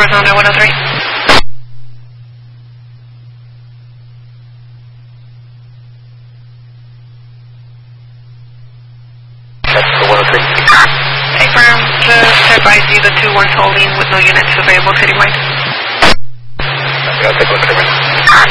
Fresno 9103. That's the 103. Affirm, just advise you the 2-1's holding with no units available citywide. I'll take a look at it.